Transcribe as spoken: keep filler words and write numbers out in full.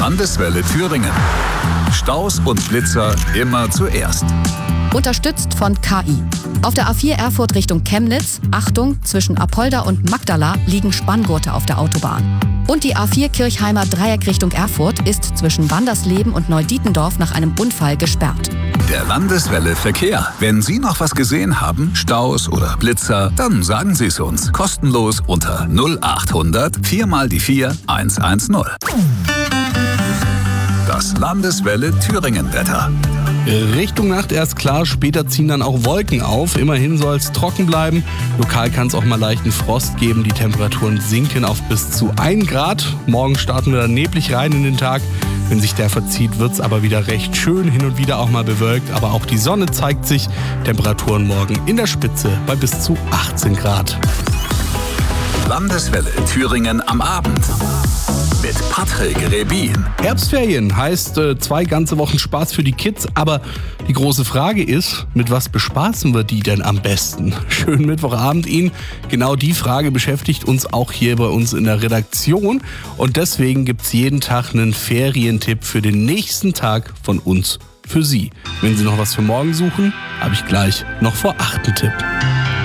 Landeswelle Thüringen. Staus und Blitzer immer zuerst. Unterstützt von K I. Auf der A vier Erfurt Richtung Chemnitz, Achtung, zwischen Apolda und Magdala liegen Spanngurte auf der Autobahn. Und die A vier Kirchheimer Dreieck Richtung Erfurt ist zwischen Wandersleben und Neudietendorf nach einem Unfall gesperrt. Der Landeswelle Verkehr. Wenn Sie noch was gesehen haben, Staus oder Blitzer, dann sagen Sie es uns. Kostenlos unter null achthundert vier mal die vier hundertzehn. Das Landeswelle Thüringen-Wetter. Richtung Nacht erst klar, später ziehen dann auch Wolken auf. Immerhin soll es trocken bleiben. Lokal kann es auch mal leichten Frost geben. Die Temperaturen sinken auf bis zu ein Grad. Morgen starten wir dann neblig rein in den Tag. Wenn sich der verzieht, wird es aber wieder recht schön. Hin und wieder auch mal bewölkt. Aber auch die Sonne zeigt sich. Temperaturen morgen in der Spitze bei bis zu achtzehn Grad. Landeswelle Thüringen am Abend. Mit Patrick Rebin. Herbstferien heißt äh, zwei ganze Wochen Spaß für die Kids, aber die große Frage ist, mit was bespaßen wir die denn am besten? Schönen Mittwochabend Ihnen. Genau die Frage beschäftigt uns auch hier bei uns in der Redaktion und deswegen gibt's jeden Tag einen Ferientipp für den nächsten Tag von uns für Sie. Wenn Sie noch was für morgen suchen, habe ich gleich noch vor acht einen Tipp.